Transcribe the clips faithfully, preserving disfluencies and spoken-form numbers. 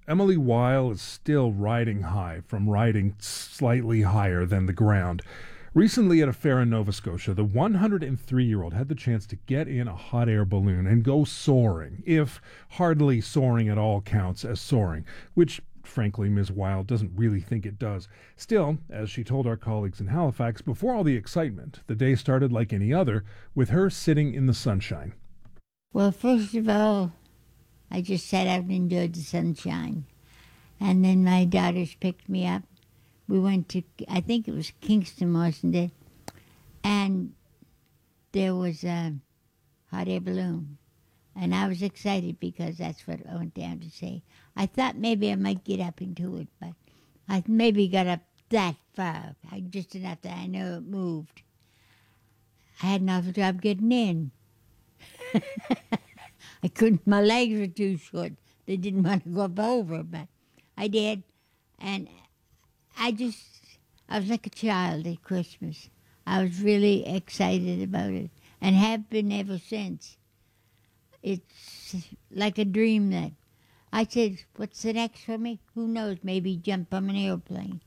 Emily Weil is still riding high from riding slightly higher than the ground. Recently at a fair in Nova Scotia, the one hundred three-year-old had the chance to get in a hot air balloon and go soaring, if hardly soaring at all counts as soaring, which, frankly, Miz Weil doesn't really think it does. Still, as she told our colleagues in Halifax, before all the excitement, the day started like any other, with her sitting in the sunshine. Well, first of all, I just sat out and enjoyed the sunshine. And then my daughters picked me up. We went to, I think it was Kingston, wasn't it? And there was a hot air balloon. And I was excited because that's what I went down to see. I thought maybe I might get up into it, but I maybe got up that far. I just enough that I know it moved. I had an awful job getting in. I couldn't, my legs were too short. They didn't want to go up over, but I did. And I just, I was like a child at Christmas. I was really excited about it and have been ever since. It's like a dream that I said, what's the next for me? Who knows? Maybe jump on an airplane.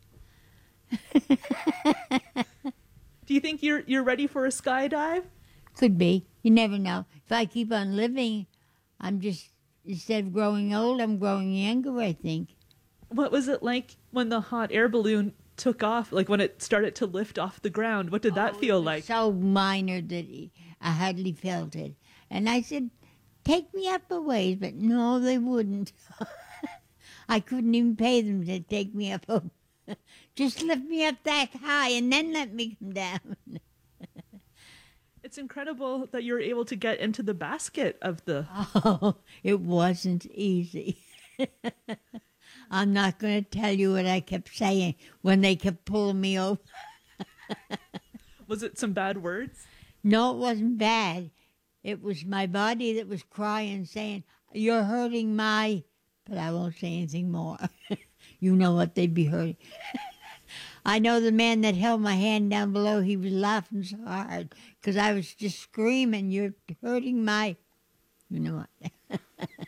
Do you think you're you're ready for a skydive? Could be. You never know. If I keep on living, I'm just, instead of growing old, I'm growing younger, I think. What was it like when the hot air balloon took off, like when it started to lift off the ground? What did that oh, feel like? So minor that I hardly felt it. And I said, take me up a ways, but no, they wouldn't. I couldn't even pay them to take me up. Just lift me up that high and then let me come down. It's incredible that you're able to get into the basket of the... Oh, it wasn't easy. I'm not going to tell you what I kept saying when they kept pulling me over. Was it some bad words? No, it wasn't bad. It was my body that was crying, saying, you're hurting my... But I won't say anything more. You know what they'd be hurting. I know the man that held my hand down below, he was laughing so hard because I was just screaming, you're hurting my... You know what?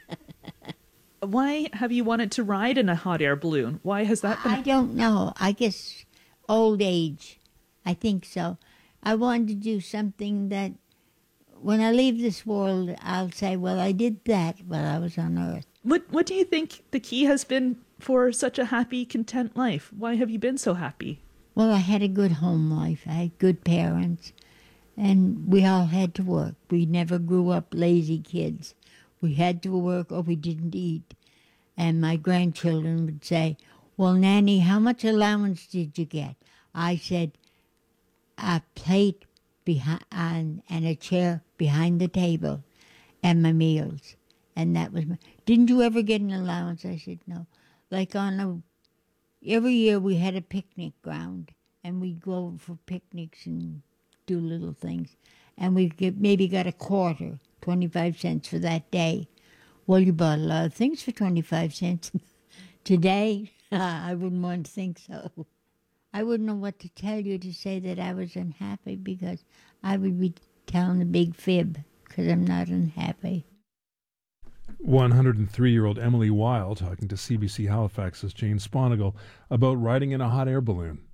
Why have you wanted to ride in a hot air balloon? Why has that been? I don't know. I guess old age. I think so. I wanted to do something that when I leave this world, I'll say, well, I did that while I was on Earth. What What do you think the key has been for such a happy, content life? Why have you been so happy? Well, I had a good home life. I had good parents. And we all had to work. We never grew up lazy kids. We had to work or we didn't eat. And my grandchildren would say, well, Nanny, how much allowance did you get? I said, a plate behind and a chair behind the table and my meals. And that was my... Didn't you ever get an allowance? I said, no. Like on a... Every year we had a picnic ground. And we'd go for picnics and do little things. And we get, maybe got a quarter, twenty-five cents for that day. Well, you bought a lot of things for twenty-five cents. Today, I wouldn't want to think so. I wouldn't know what to tell you to say that I was unhappy because I would be telling a big fib because I'm not unhappy. one hundred three-year-old Emily Weil talking to C B C Halifax's Jane Sponigal about riding in a hot air balloon.